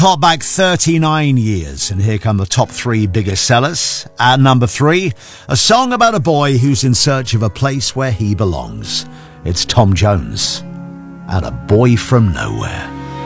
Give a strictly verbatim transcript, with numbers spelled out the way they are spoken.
Hot back thirty-nine years, and here come the top three biggest sellers. At number three, a song about a boy who's in search of a place where he belongs. It's Tom Jones and A Boy From Nowhere.